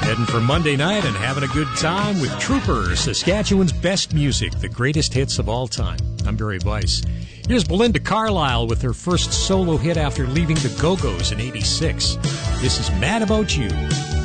Heading for Monday night and having a good time with Troopers, Saskatchewan's best music, the greatest hits of all time. I'm Barry Weiss. Here's Belinda Carlisle with her first solo hit after leaving the Go-Go's in '86. This is Mad About You.